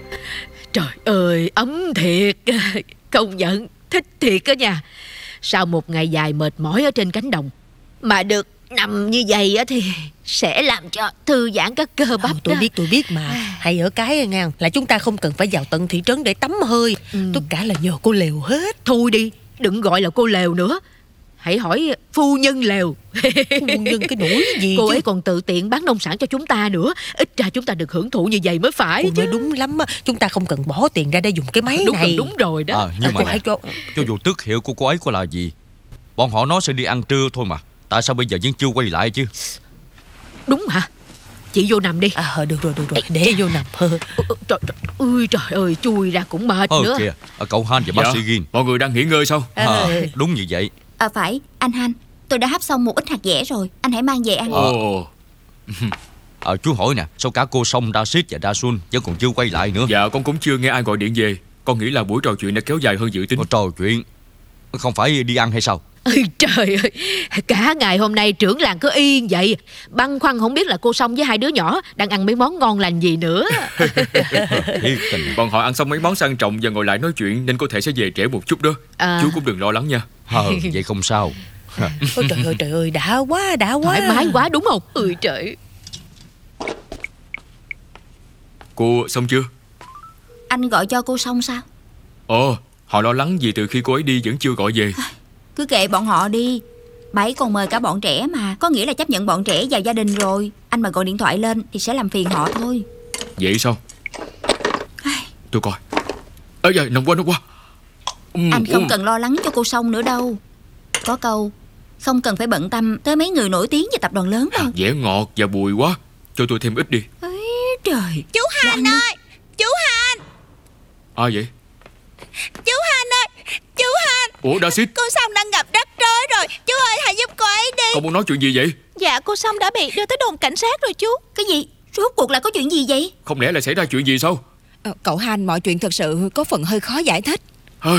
Trời ơi, ấm thiệt. Công nhận, thích thiệt đó nha. Sau một ngày dài mệt mỏi ở trên cánh đồng mà được nằm như vậy á thì sẽ làm cho thư giãn các cơ bắp. Tôi biết mà. Hay ở cái ngang là chúng ta không cần phải vào tận thị trấn để tắm hơi. Tất cả là nhờ cô Lều hết. Thôi đi, đừng gọi là cô Lều nữa. Hãy hỏi phu nhân Lều. Phu nhân cái nỗi gì cô chứ? ấy còn tự tiện bán nông sản cho chúng ta nữa. Ít ra chúng ta được hưởng thụ như vậy mới phải chứ. Nói đúng lắm á. Chúng ta không cần bỏ tiền ra để dùng cái máy này. Đúng rồi đó. Nhưng mà nè, cho dù tước hiệu của cô ấy có là gì, bọn họ nói sẽ đi ăn trưa thôi mà. Tại sao bây giờ vẫn chưa quay lại chứ? Đúng hả? Chị vô nằm đi. Được rồi. Để vô nằm. Trời ơi, chui ra cũng mệt nữa. Kìa, cậu Han và bác sĩ Gin. Mọi người đang nghỉ ngơi sao? Đúng như vậy. Phải, anh Han, tôi đã hấp xong một ít hạt dẻ rồi. Anh hãy mang về ăn. Chú hỏi nè, sao cả cô Song, Dasit và Dasun vẫn còn chưa quay lại nữa? Dạ, con cũng chưa nghe ai gọi điện về. Con nghĩ là buổi trò chuyện đã kéo dài hơn dự tính. Trò chuyện? Không phải đi ăn hay sao? Trời ơi, cả ngày hôm nay trưởng làng cứ yên vậy, băn khoăn không biết là cô Song với hai đứa nhỏ đang ăn mấy món ngon lành gì nữa. Bọn họ ăn xong mấy món sang trọng và ngồi lại nói chuyện nên có thể sẽ về trễ một chút đó. Chú cũng đừng lo lắng nha. Vậy không sao. Ôi trời ơi, đã quá. Thoải mái quá đúng không? Trời. Cô xong chưa? Anh gọi cho cô Song sao? Họ lo lắng vì từ khi cô ấy đi vẫn chưa gọi về. Cứ kệ bọn họ đi. Bà ấy còn mời cả bọn trẻ mà. Có nghĩa là chấp nhận bọn trẻ vào gia đình rồi. Anh mà gọi điện thoại lên thì sẽ làm phiền họ thôi. Vậy sao? Tôi coi. Dạ, nóng quá. Anh không cần lo lắng cho cô Song nữa đâu. Có câu không cần phải bận tâm tới mấy người nổi tiếng và tập đoàn lớn đâu. Dẻ ngọt và bùi quá. Cho tôi thêm ít đi. Trời. Chú Han ơi, chú Han. Ai vậy? Chú Han ơi, chú Han. Ủa Dasit? Cô Song đang gặp rắc rối rồi. Chú ơi, hãy giúp cô ấy đi. Con muốn nói chuyện gì vậy? Dạ, cô Song đã bị đưa tới đồn cảnh sát rồi chú. Cái gì? Rốt cuộc là có chuyện gì vậy? Không lẽ là xảy ra chuyện gì sao? Cậu Han, mọi chuyện thật sự có phần hơi khó giải thích.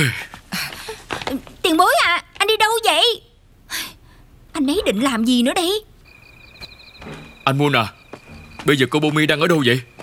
Tiền bối à, anh đi đâu vậy? Anh ấy định làm gì nữa đây? Anh Moon à, bây giờ cô Bomi đang ở đâu vậy?